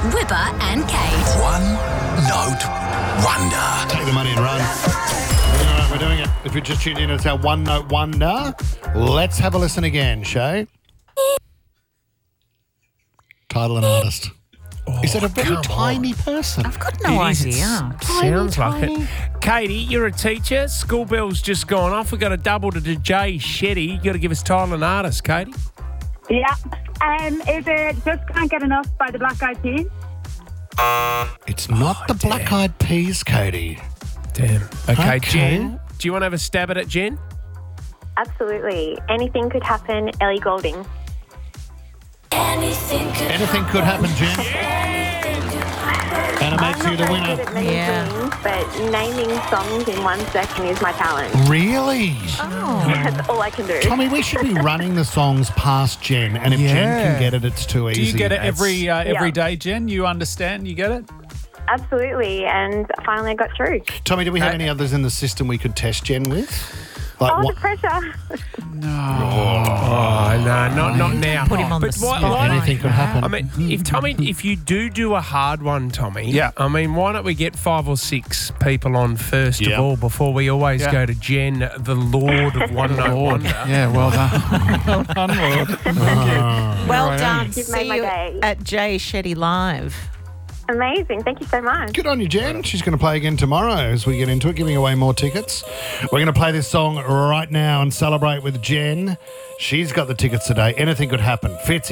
Whipper and Kate. One note wonder. Take the money and run. All right, we're doing it. If you're just tuned in, it's our one note wonder. Let's have a listen again, Shay. Title and artist. Is it a very tiny person? I've got no idea. Sounds like it. Katie, you're a teacher. School bell's just gone off. We've got a double to Jay Shetty. You got to give us title and artist, Katie. Yeah. Is it Just Can't Get Enough by the Black Eyed Peas? It's not the Black Eyed Peas, Katie. Damn. Okay, Okay. Jen. Do you want to have a stab at it, Jen? Absolutely. Anything could happen, Ellie Goulding. Anything could happen, Jen. And it makes you the I'm not winner. very good at many Yeah. things, but naming songs in 1 second is my talent. Really? That's all I can do. Tommy, we should be running the songs past Jen, and if Jen Yeah. can get it, it's too easy. Do you get it every Yeah. day, Jen? You understand? You get it? Absolutely. And finally I got through. Tommy, do we have any others in the system we could test Jen with? Like Oh, what? the pressure. Oh, no, not now. Put him on the spot. Anything could happen. I mean, if you do a hard one, Tommy. Yeah. I mean, why don't we get 5 or 6 people on first Yeah. of all before we always Yeah. go to Jen, the Lord of One Note Wonder. Yeah, well done. Well done, Lord. Well done. You've See made my you day. at Jay Shetty Live. Amazing. Thank you so much. Good on you, Jen. She's going to play again tomorrow as we get into it, giving away more tickets. We're going to play this song right now and celebrate with Jen. She's got the tickets today. Anything could happen. Fitzy.